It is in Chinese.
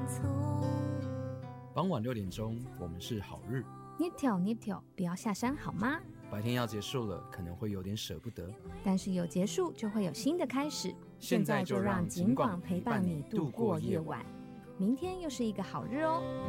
匆。 傍晚6点钟，我们是好日。 捏挑，不要下山好吗？ 白天要结束了，可能会有点舍不得， 但是有结束就会有新的开始。 现在就让景广陪伴你度过夜晚。明天又是一个好日哦。